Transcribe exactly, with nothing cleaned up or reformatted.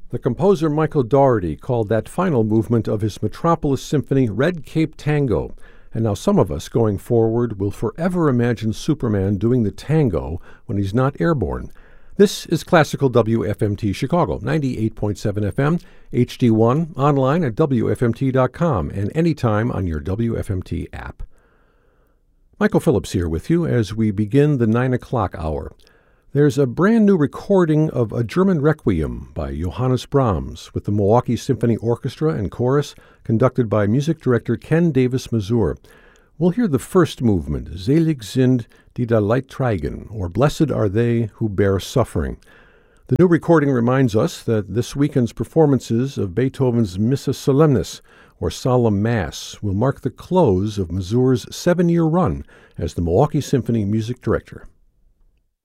The composer Michael Daugherty called that final movement of his Metropolis Symphony Red Cape Tango, and now some of us going forward will forever imagine Superman doing the tango when he's not airborne. This is Classical W F M T Chicago, ninety-eight point seven F M, H D one, online at W F M T dot com, and anytime on your W F M T app. Michael Phillips here with you as we begin the nine o'clock hour. There's a brand new recording of a German Requiem by Johannes Brahms with the Milwaukee Symphony Orchestra and Chorus, conducted by music director Ken Davis Mazur. We'll hear the first movement, Selig sind die da Leid tragen, or Blessed are they who bear suffering. The new recording reminds us that this weekend's performances of Beethoven's Missa Solemnis, or Solemn Mass, will mark the close of Mazur's seven-year run as the Milwaukee Symphony music director.